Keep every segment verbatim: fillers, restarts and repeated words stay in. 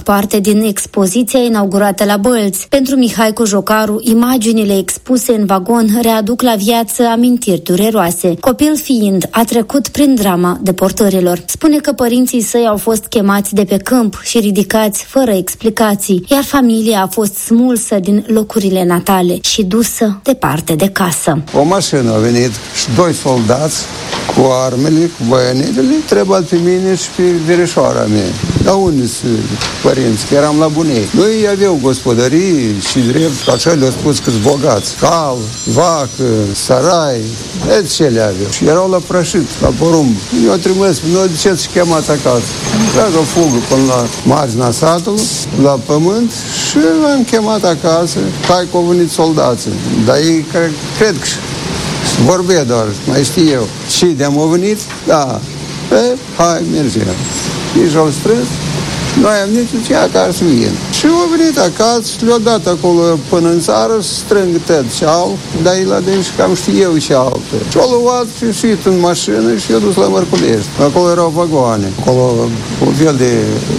parte din expoziția inaugurată la Bălți. Pentru Mihai Cojocaru, imaginile expuse în vagon readuc la viață amintiri dureroase. Copil fiind, a trecut prin drama deportărilor. Spune că părinții săi au fost chemați de pe câmp și ridicați fără explicații, iar familia a fost smulsă din locurile natale și dusă departe de casă. O mașină a venit și doi soldați cu armele, cu baionetele, trebuie pe mine și pe verișoara mea. Dar unde sunt părinți? Că eram la Bunei. Noi aveau gospodării și drept, așa le-au spus că-s bogați. Cal, vacă, sarai, et ce le aveau. Și erau la prășit, la porumb. Eu trimis, nu ziceți și chemați acasă. Tragă fugă până la marginea satului, la pământ și l-am chemat acasă. Hai că au venit soldații. Dar ei cred, cred că vorbea doar, mai știu eu. Și de-am au venit? Da. E, hai, mergem. Ei și-au strâns. Noi am zis, ce acasă să vin. Și au venit acasă și le-au dat acolo până în țară să strâng tăt și alt, dar ei la dâns și cam știu eu și altă. Și au luat și ieșit în mașină și i-au dus la Mărculești. Acolo erau vagoane. Acolo un fel de...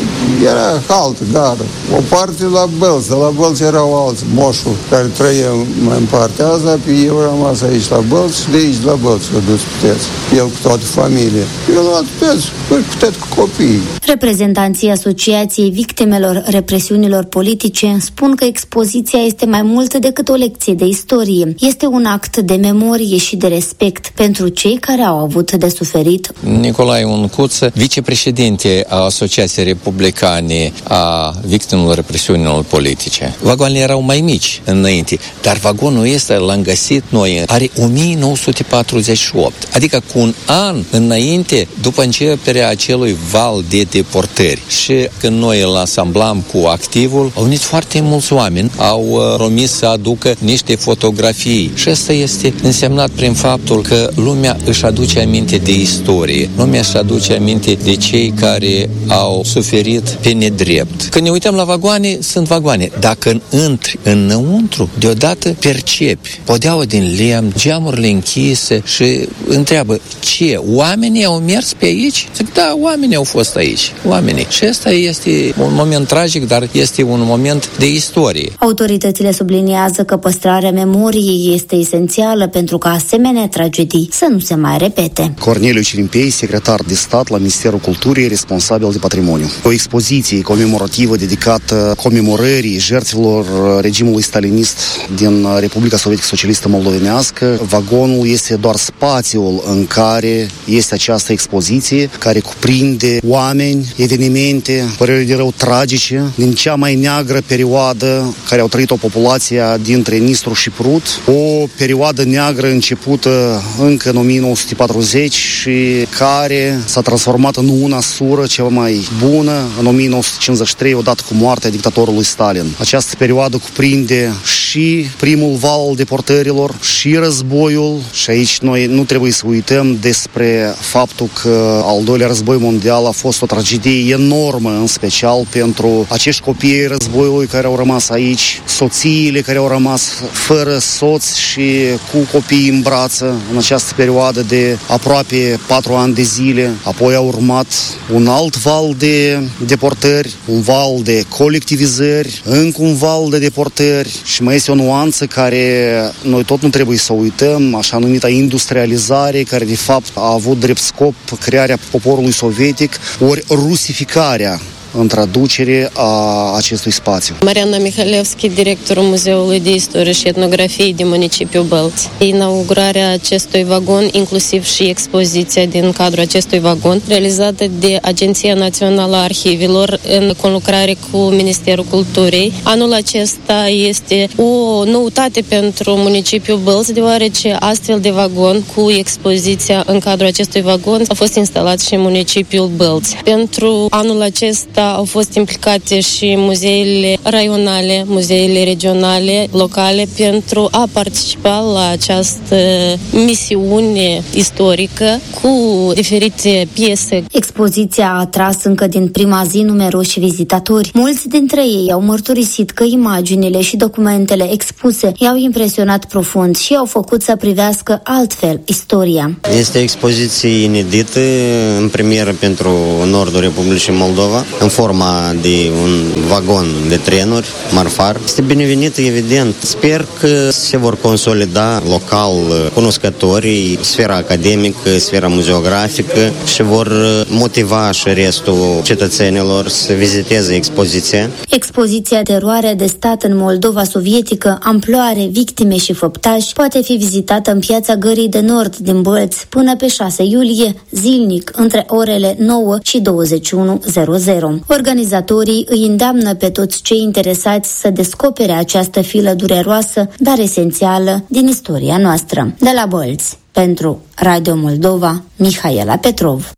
era haltă, gară. O parte la Bălți, dar la Bălți erau alți moșul care trăia mai în partea asta, pe eu am rămas aici la Bălți și de aici la Bălți s-a dus puteți. El cu toată familia. Eu l-am luat puteți, puteți cu copiii. Reprezentanții Asociației Victimelor Represiunilor Politice spun că expoziția este mai mult decât o lecție de istorie. Este un act de memorie și de respect pentru cei care au avut de suferit. Nicolae Uncuță, vicepreședinte a Asociației Republicane a Victimelor Represiunilor Politice. Vagoanele erau mai mici înainte, dar vagonul ăsta l-am găsit noi, are o mie nouă sute patruzeci și opt, adică cu un an înainte, după începerea acelui val de deportări. Și când noi îl asamblam cu activul, au venit foarte mulți oameni, au uh, promis să aducă niște fotografii. Și asta este însemnat prin faptul că lumea își aduce aminte de istorie. Lumea își aduce aminte de cei care au suferit pe nedrept. Când ne uităm la vagoane, sunt vagoane. Dacă intri înăuntru, deodată percepi podeaua din lemn, geamurile închise și întreabă, ce, oamenii au mers pe aici? Zic, da, oamenii au fost aici. Oamenii. Și asta este un moment tragic, dar este un moment de istorie. Autoritățile subliniază că păstrarea memoriei este esențială pentru ca asemenea tragedii să nu se mai repete. Corneliu Cirimpei, secretar de stat la Ministerul Culturii, responsabil de patrimoniu. O expoziție comemorativă dedicată comemorării jertfelor regimului stalinist din Republica Sovietică Socialistă Moldovenească. Vagonul este doar spațiul în care este această expoziție, care cuprinde oameni, evenimente, păreri de rău tragice, din cea mai neagră perioadă care au trăit o populație dintre Nistru și Prut, o perioadă neagră începută încă în o mie nouă sute patruzeci și care s-a transformat în una sură cea mai bună în o mie nouă sute cincizeci și trei, odată cu moartea dictatorului Stalin. Această perioadă cuprinde și primul val al deportărilor, și războiul, și aici noi nu trebuie să uităm despre faptul că al doilea război mondial a fost o tragedie enormă, în special pentru acești copii ai războiului care au rămas aici, soțiile care au rămas fără soț și cu copii în brață în această perioadă de aproape patru ani de zile. Apoi a urmat un alt val de deportări, un val de colectivizări, încă un val de deportări și mai este o nuanță care noi tot nu trebuie să uităm, așa numita industrializare, care de fapt a avut drept scop crearea poporului sovietic, ori rusificarea în traducere a acestui spațiu. Mariana Mihalevski, directorul Muzeului de Istorie și Etnografie din municipiul Bălți. Inaugurarea acestui vagon, inclusiv și expoziția din cadrul acestui vagon, realizată de Agenția Națională a Arhivelor în conlucrare cu Ministerul Culturii. Anul acesta este o noutate pentru municipiul Bălți, deoarece astfel de vagon cu expoziția în cadrul acestui vagon a fost instalat și în municipiul Bălți. Pentru anul acesta au fost implicate și muzeele raionale, muzeele regionale, locale, pentru a participa la această misiune istorică cu diferite piese. Expoziția a atras încă din prima zi numeroși vizitatori. Mulți dintre ei au mărturisit că imaginile și documentele expuse i-au impresionat profund și i-au făcut să privească altfel istoria. Este o expoziție inedită, în premieră pentru Nordul Republicii Moldova. în forma de un vagon de trenuri, marfar. Este binevenit, evident. Sper că se vor consolida local cunoscătorii, sfera academică, sfera muzeografică și vor motiva și restul cetățenilor să viziteze expoziția. Expoziția Teroare de stat în Moldova sovietică, amploare, victime și făptași, poate fi vizitată în Piața Gării de Nord din Bălți până pe șase iulie, zilnic, între orele nouă și douăzeci și unu zero zero. Organizatorii îi îndeamnă pe toți cei interesați să descopere această filă dureroasă, dar esențială din istoria noastră. De la Bălți, pentru Radio Moldova, Mihaela Petrov.